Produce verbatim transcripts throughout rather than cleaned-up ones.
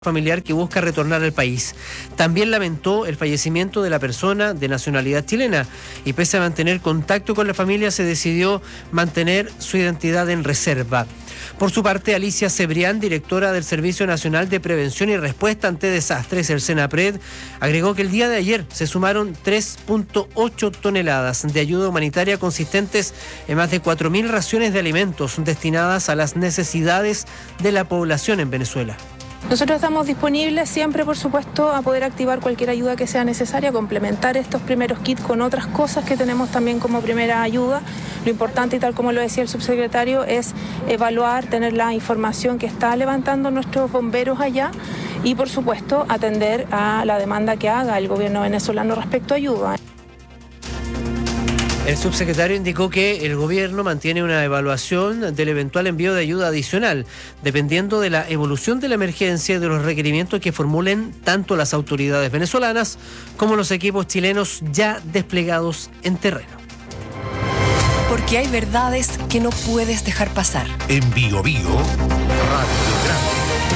familiar que busca retornar al país. También lamentó el fallecimiento de la persona de nacionalidad chilena y pese a mantener contacto con la familia se decidió mantener su identidad en reserva. Por su parte, Alicia Cebrián, directora del Servicio Nacional de Prevención y Respuesta ante Desastres, el SENAPRED, agregó que el día de ayer se sumaron tres punto ocho toneladas de ayuda humanitaria consistentes en más de cuatro mil raciones de alimentos destinadas a las necesidades de la población en Venezuela. Nosotros estamos disponibles siempre, por supuesto, a poder activar cualquier ayuda que sea necesaria, complementar estos primeros kits con otras cosas que tenemos también como primera ayuda. Lo importante, y tal como lo decía el subsecretario, es evaluar, tener la información que está levantando nuestros bomberos allá y, por supuesto, atender a la demanda que haga el gobierno venezolano respecto a ayuda. El subsecretario indicó que el gobierno mantiene una evaluación del eventual envío de ayuda adicional, dependiendo de la evolución de la emergencia y de los requerimientos que formulen tanto las autoridades venezolanas como los equipos chilenos ya desplegados en terreno. Porque hay verdades que no puedes dejar pasar. En Bio Bio, Radio Grande.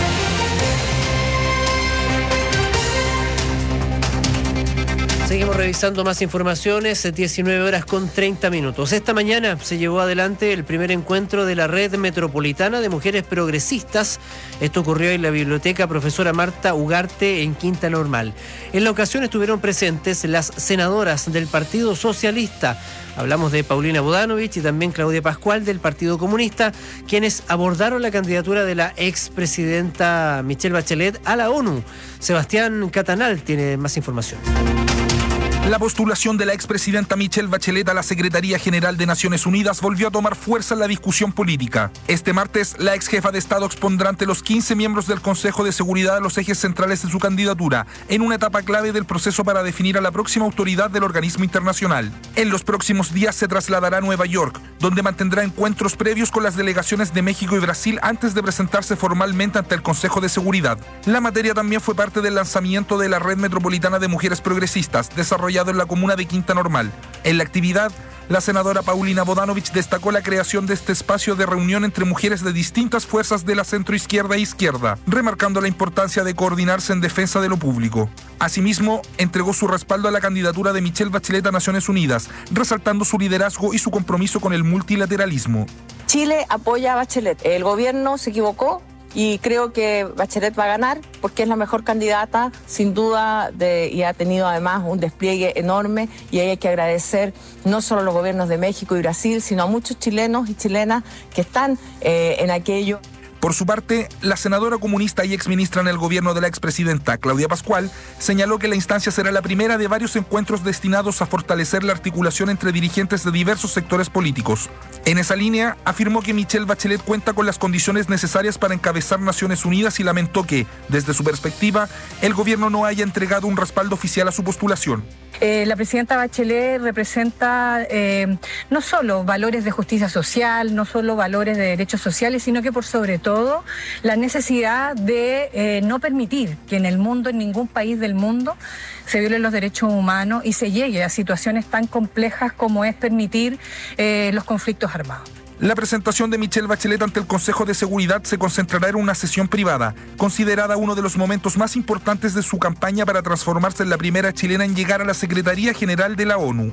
Seguimos revisando más informaciones, diecinueve horas con treinta minutos. Esta mañana se llevó adelante el primer encuentro de la Red Metropolitana de Mujeres Progresistas. Esto ocurrió en la Biblioteca Profesora Marta Ugarte en Quinta Normal. En la ocasión estuvieron presentes las senadoras del Partido Socialista. Hablamos de Paulina Bodanovich y también Claudia Pascual del Partido Comunista, quienes abordaron la candidatura de la expresidenta Michelle Bachelet a la ONU. Sebastián Catanal tiene más información. La postulación de la expresidenta Michelle Bachelet a la Secretaría General de Naciones Unidas volvió a tomar fuerza en la discusión política. Este martes, la ex jefa de Estado expondrá ante los quince miembros del Consejo de Seguridad los ejes centrales de su candidatura, en una etapa clave del proceso para definir a la próxima autoridad del organismo internacional. En los próximos días se trasladará a Nueva York, donde mantendrá encuentros previos con las delegaciones de México y Brasil antes de presentarse formalmente ante el Consejo de Seguridad. La materia también fue parte del lanzamiento de la Red Metropolitana de Mujeres Progresistas, desarrollada en la comuna de Quinta Normal. En la actividad, la senadora Paulina Bodanovich destacó la creación de este espacio de reunión entre mujeres de distintas fuerzas de la centroizquierda e izquierda, remarcando la importancia de coordinarse en defensa de lo público. Asimismo, entregó su respaldo a la candidatura de Michelle Bachelet a Naciones Unidas, resaltando su liderazgo y su compromiso con el multilateralismo. Chile apoya a Bachelet. El gobierno se equivocó y creo que Bachelet va a ganar porque es la mejor candidata, sin duda, de, y ha tenido además un despliegue enorme, y hay que agradecer no solo a los gobiernos de México y Brasil, sino a muchos chilenos y chilenas que están eh, en aquello. Por su parte, la senadora comunista y exministra en el gobierno de la expresidenta, Claudia Pascual, señaló que la instancia será la primera de varios encuentros destinados a fortalecer la articulación entre dirigentes de diversos sectores políticos. En esa línea, afirmó que Michelle Bachelet cuenta con las condiciones necesarias para encabezar Naciones Unidas y lamentó que, desde su perspectiva, el gobierno no haya entregado un respaldo oficial a su postulación. Eh, la presidenta Bachelet representa eh, no solo valores de justicia social, no solo valores de derechos sociales, sino que por sobre todo la necesidad de eh, no permitir que en el mundo, en ningún país del mundo, se violen los derechos humanos y se llegue a situaciones tan complejas como es permitir eh, los conflictos armados. La presentación de Michelle Bachelet ante el Consejo de Seguridad se concentrará en una sesión privada, considerada uno de los momentos más importantes de su campaña para transformarse en la primera chilena en llegar a la Secretaría General de la ONU.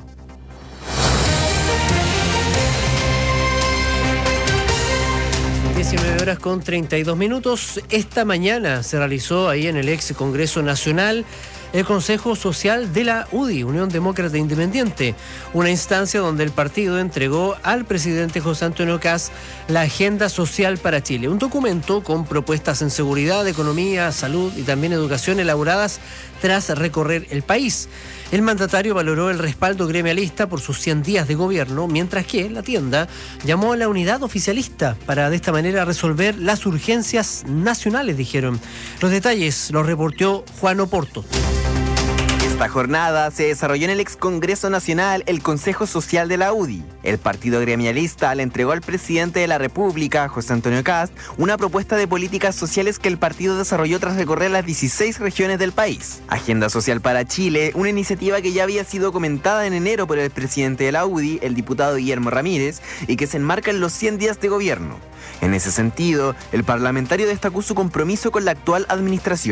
diecinueve horas con treinta y dos minutos. Esta mañana se realizó ahí en el ex Congreso Nacional el Consejo Social de la U D I, Unión Demócrata Independiente, una instancia donde el partido entregó al presidente José Antonio Kast la Agenda Social para Chile, un documento con propuestas en seguridad, economía, salud y también educación elaboradas tras recorrer el país. El mandatario valoró el respaldo gremialista por sus cien días de gobierno, mientras que la tienda llamó a la unidad oficialista para de esta manera resolver las urgencias nacionales, dijeron. Los detalles los reportó Juan Oporto. Esta jornada se desarrolló en el ex Congreso Nacional, el Consejo Social de la U D I. El partido gremialista le entregó al presidente de la República, José Antonio Kast, una propuesta de políticas sociales que el partido desarrolló tras recorrer las dieciséis regiones del país. Agenda Social para Chile, una iniciativa que ya había sido comentada en enero por el presidente de la U D I, el diputado Guillermo Ramírez, y que se enmarca en los cien días de gobierno. En ese sentido, el parlamentario destacó su compromiso con la actual administración.